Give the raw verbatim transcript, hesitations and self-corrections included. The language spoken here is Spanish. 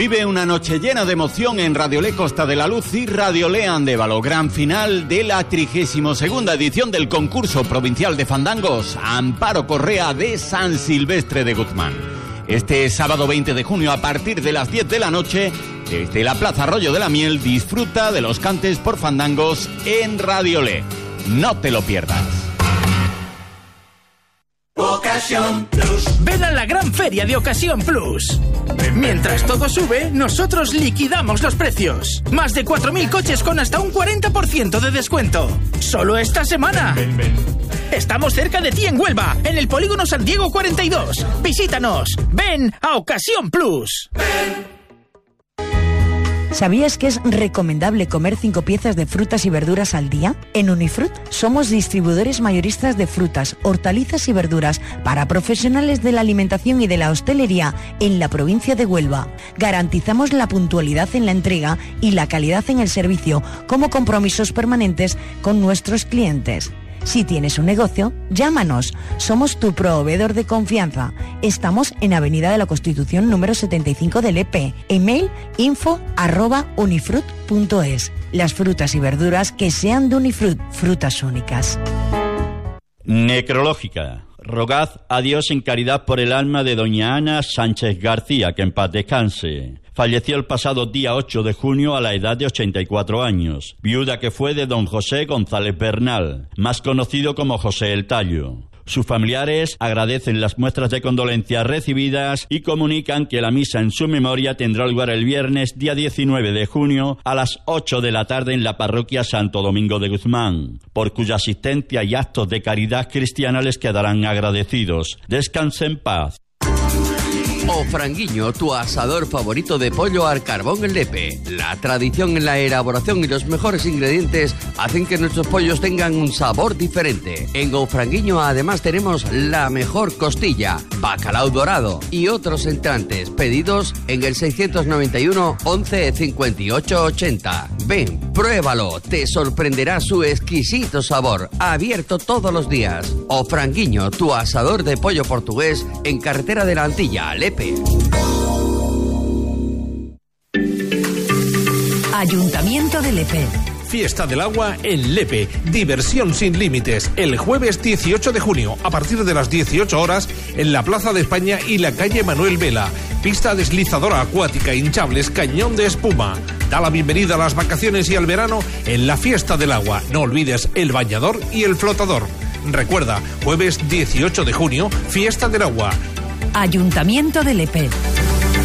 Vive una noche llena de emoción en Radiolé Costa de la Luz y Radiolé Andévalo, gran final de la trigésima segunda edición del concurso provincial de fandangos Amparo Correa de San Silvestre de Guzmán. Este sábado veinte de junio a partir de las diez de la noche, desde la Plaza Arroyo de la Miel, disfruta de los cantes por fandangos en Radiolé. No te lo pierdas. Ocasión Plus. Ven a la gran feria de Ocasión Plus. Mientras todo sube, nosotros liquidamos los precios. Más de cuatro mil coches con hasta un cuarenta por ciento de descuento. Solo esta semana. Ven, ven. Estamos cerca de ti en Huelva, en el Polígono San Diego cuarenta y dos. Visítanos. Ven a Ocasión Plus. Ven. ¿Sabías que es recomendable comer cinco piezas de frutas y verduras al día? En Unifrut somos distribuidores mayoristas de frutas, hortalizas y verduras para profesionales de la alimentación y de la hostelería en la provincia de Huelva. Garantizamos la puntualidad en la entrega y la calidad en el servicio como compromisos permanentes con nuestros clientes. Si tienes un negocio, llámanos. Somos tu proveedor de confianza. Estamos en Avenida de la Constitución número setenta y cinco de Lepe. Email info arroba unifrut punto es. Las frutas y verduras que sean de Unifrut, frutas únicas. Necrológica. Rogad a Dios en caridad por el alma de doña Ana Sánchez García, que en paz descanse. Falleció el pasado día ocho de junio a la edad de ochenta y cuatro años, viuda que fue de don José González Bernal, más conocido como José el Tallo. Sus familiares agradecen las muestras de condolencias recibidas y comunican que la misa en su memoria tendrá lugar el viernes día diecinueve de junio a las ocho de la tarde en la parroquia Santo Domingo de Guzmán, por cuya asistencia y actos de caridad cristiana les quedarán agradecidos. Descanse en paz. O Franguiño, tu asador favorito de pollo al carbón en Lepe. La tradición en la elaboración y los mejores ingredientes hacen que nuestros pollos tengan un sabor diferente. En O Franguiño además tenemos la mejor costilla, bacalao dorado y otros entrantes pedidos en el seiscientos noventa y uno once cincuenta y ocho ochenta. Ven, pruébalo, te sorprenderá su exquisito sabor. Abierto todos los días. O Franguiño, tu asador de pollo portugués en carretera de la Antilla, Lepe. Ayuntamiento de Lepe. Fiesta del Agua en Lepe. Diversión sin límites. El jueves dieciocho de junio, a partir de las dieciocho horas, en la Plaza de España y la calle Manuel Vela. Pista deslizadora acuática, hinchables, cañón de espuma. Da la bienvenida a las vacaciones y al verano en la Fiesta del Agua. No olvides el bañador y el flotador. Recuerda, jueves dieciocho de junio, Fiesta del Agua. Ayuntamiento de Lepe.